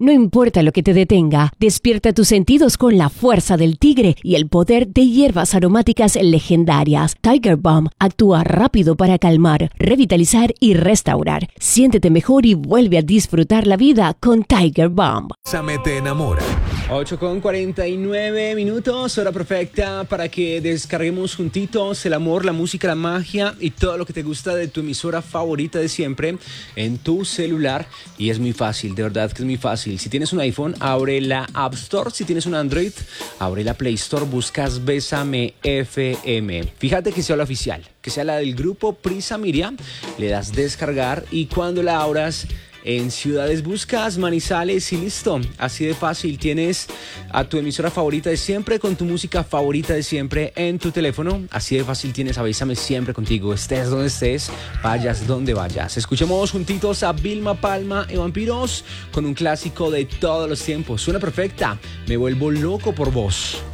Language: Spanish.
No importa lo que te detenga, despierta tus sentidos con la fuerza del tigre y el poder de hierbas aromáticas legendarias. Tiger Balm actúa rápido para calmar, revitalizar y restaurar. Siéntete mejor y vuelve a disfrutar la vida con Tiger Balm. Bésame te enamora. 8:49, hora perfecta para que descarguemos juntitos el amor, la música, la magia y todo lo que te gusta de tu emisora favorita de siempre en tu celular. Y es muy fácil, de verdad que es muy fácil. Si tienes un iPhone, abre la App Store. Si tienes un Android, abre la Play Store, buscas Bésame FM. Fíjate que sea la oficial, que sea la del grupo Prisa Miria, le das descargar y cuando la abras en ciudades buscas Manizales y listo. Así de fácil, tienes a tu emisora favorita de siempre con tu música favorita de siempre en tu teléfono. Así de fácil tienes a Bésame siempre contigo, estés donde estés, vayas donde vayas. Escuchemos juntitos a Vilma Palma y Vampiros con un clásico de todos los tiempos. Suena perfecta, Me vuelvo loco por vos.